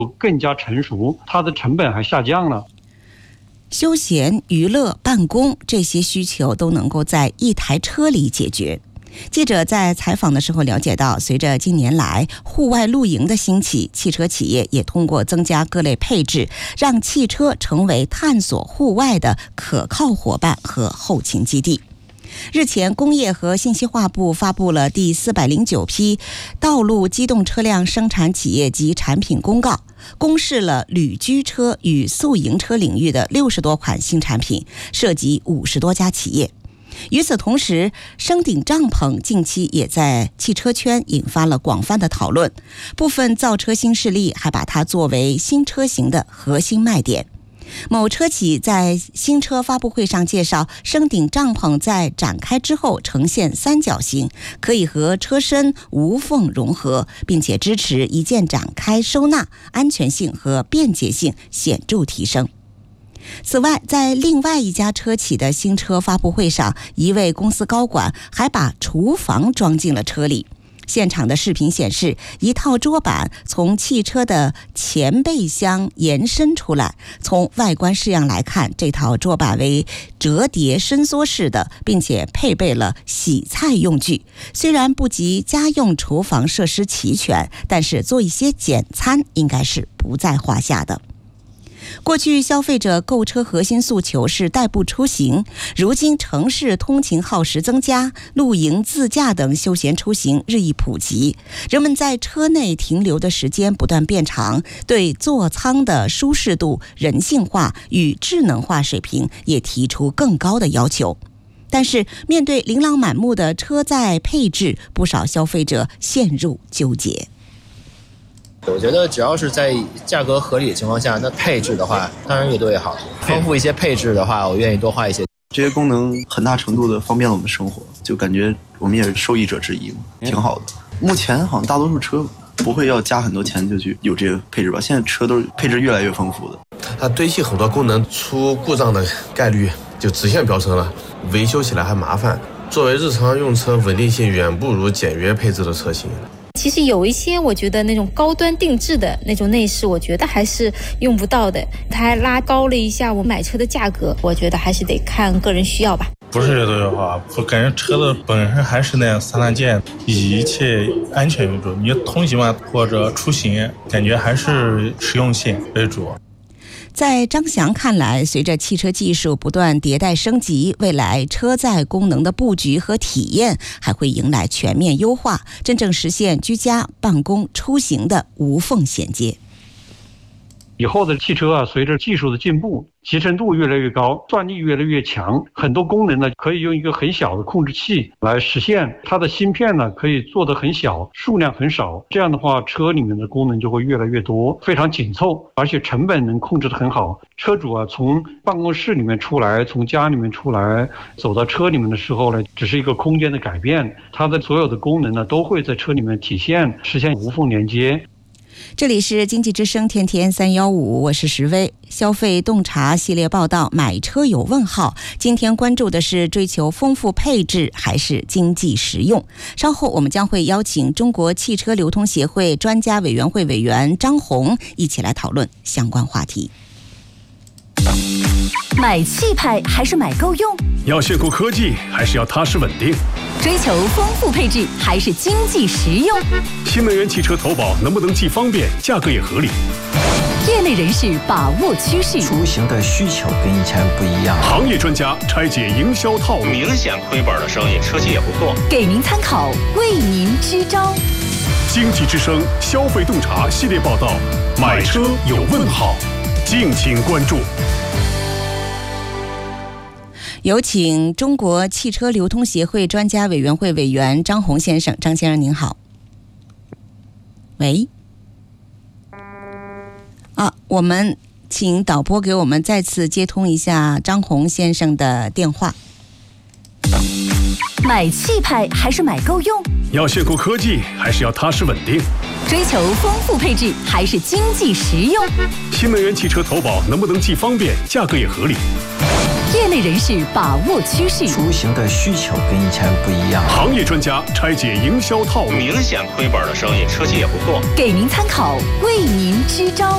更加成熟，它的成本还下降了。 休闲、娱乐、办公这些需求都能够在一台车里解决。记者在采访的时候了解到，随着近年来户外露营的兴起，汽车企业也通过增加各类配置，让汽车成为探索户外的可靠伙伴和后勤基地。日前，工业和信息化部发布了第409批道路机动车辆生产企业及产品公告，公示了旅居车与宿营车领域的60多款新产品，涉及50多家企业。与此同时，升顶帐篷近期也在汽车圈引发了广泛的讨论，部分造车新势力还把它作为新车型的核心卖点。某车企在新车发布会上介绍，升顶帐篷在展开之后呈现三角形，可以和车身无缝融合，并且支持一键展开收纳，安全性和便捷性显著提升。此外，在另外一家车企的新车发布会上，一位公司高管还把厨房装进了车里。现场的视频显示，一套桌板从汽车的前备箱延伸出来。从外观式样来看，这套桌板为折叠伸缩式的，并且配备了洗菜用具。虽然不及家用厨房设施齐全，但是做一些简餐应该是不在话下的。过去消费者购车核心诉求是代步出行，如今城市通勤耗时增加，露营、自驾等休闲出行日益普及，人们在车内停留的时间不断变长，对座舱的舒适度、人性化与智能化水平也提出更高的要求。但是面对琳琅满目的车载配置，不少消费者陷入纠结。 我觉得只要是在价格合理的情况下，那配置的话当然越多越好。丰富一些配置的话，我愿意多花一些。 这些功能很大程度的方便了我们生活，就感觉我们也是受益者之一，挺好的。目前好像大多数车不会要加很多钱就去有这个配置吧，现在车都是配置越来越丰富的。 它堆砌很多功能，出故障的概率就直线飙升了，维修起来还麻烦。作为日常用车，稳定性远不如简约配置的车型。 其实有一些我觉得那种高端定制的那种内饰，我觉得还是用不到的，它还拉高了一下我买车的价格，我觉得还是得看个人需要吧。 不是越多越好，我感觉车的本身还是那样三大件，以一切安全为主。你通行嘛或者出行，感觉还是实用性为主。 在张翔看来，随着汽车技术不断迭代升级，未来车载功能的布局和体验还会迎来全面优化，真正实现居家、办公、出行的无缝衔接。 以后的汽车随着技术的进步，集成度越来越高，算力越来越强，很多功能呢可以用一个很小的控制器来实现。它的芯片呢可以做得很小，数量很少，这样的话车里面的功能就会越来越多，非常紧凑，而且成本能控制得很好。车主从办公室里面出来，从家里面出来，走到车里面的时候呢，只是一个空间的改变，它的所有的功能呢都会在车里面体现，实现无缝连接。 这里是经济之声天天315，我是石薇。消费洞察系列报道，买车有问号。今天关注的是追求丰富配置还是经济实用。稍后我们将会邀请中国汽车流通协会专家委员会委员张红一起来讨论相关话题。 买气派还是买够用？ 要炫酷科技还是要踏实稳定？ 追求丰富配置还是经济实用？ 新能源汽车投保能不能既方便，价格也合理？ 业内人士把握趋势， 出行的需求跟以前不一样。 行业专家拆解营销套路， 明显亏本的生意，车企也不做， 给您参考，为您支招。 经济之声消费洞察系列报道，买车有问号，敬请关注。 有请中国汽车流通协会专家委员会委员张红先生。张先生您好。喂。我们请导播给我们再次接通一下张红先生的电话。 买气派还是买够用？ 要炫酷科技还是要踏实稳定？ 追求丰富配置还是经济实用？ 新能源汽车投保能不能既方便，价格也合理？ 业内人士把握趋势， 出行的需求跟以前不一样。 行业专家拆解营销套路， 明显亏本的生意，车企也不做， 给您参考，为您支招。